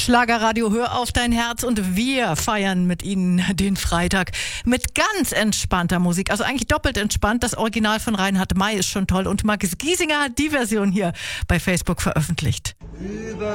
Schlagerradio, hör auf dein Herz, und wir feiern mit Ihnen den Freitag mit ganz entspannter Musik, also eigentlich doppelt entspannt. Das Original von Reinhard May ist schon toll und Max Giesinger hat die Version hier bei Facebook veröffentlicht.